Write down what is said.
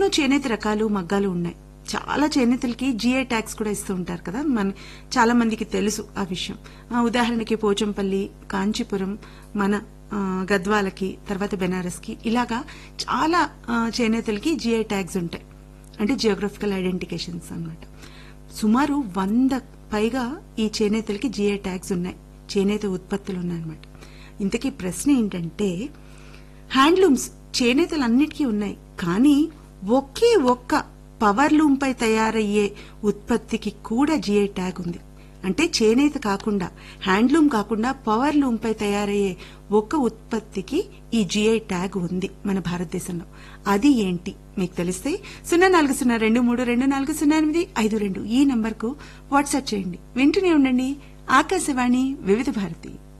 ఎన్నో చేనేత రకాలు మగ్గాలు ఉన్నాయి. చాలా చేనేతలకి జిఐ ట్యాగ్స్ కూడా ఇస్తూ ఉంటారు కదా, చాలా మందికి తెలుసు ఆ విషయం. ఉదాహరణకి పోచంపల్లి, కాంచీపురం, మన గద్వాలకి, తర్వాత బెనారస్ కి, ఇలాగా చాలా చేనేతలకి జిఐ ట్యాగ్స్ ఉంటాయి. అంటే జియోగ్రఫికల్ ఐడెంటిఫికేషన్స్ అన్నమాట. సుమారు 100 పైగా ఈ చేనేతలకి జిఐ ట్యాగ్స్ ఉన్నాయి, చేనేత ఉత్పత్తులు ఉన్నాయన్నమాట. ఇంతకీ ప్రశ్న ఏంటంటే, హ్యాండ్లూమ్స్ చేనేతలన్నిటికీ ఉన్నాయి, కానీ ఒకే ఒక్క పవర్ లూమ్ పై తయారయ్యే ఉత్పత్తికి కూడా జిఐ ట్యాగ్ ఉంది. అంటే చేనేత కాకుండా, హ్యాండ్లూమ్ కాకుండా పవర్ లూమ్ పై తయారయ్యే ఒక్క ఉత్పత్తికి ఈ జిఐ ట్యాగ్ ఉంది మన భారతదేశంలో. అది ఏంటి మీకు తెలిస్తే 040232408552 ఈ నంబర్కు వాట్సాప్ చేయండి. వింటూనే ఉండండి ఆకాశవాణి వివిధ భారతి.